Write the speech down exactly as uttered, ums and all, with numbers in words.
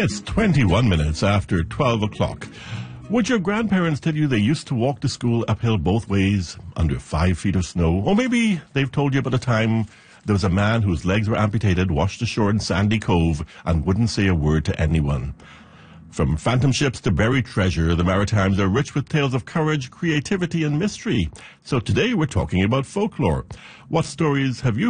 It's twenty-one minutes after twelve o'clock. Would your grandparents tell you they used to walk to school uphill both ways under five feet of snow? Or maybe they've told you about a time there was a man whose legs were amputated, washed ashore in Sandy Cove, and wouldn't say a word to anyone. From phantom ships to buried treasure, the Maritimes are rich with tales of courage, creativity, and mystery. So today we're talking about folklore. What stories have you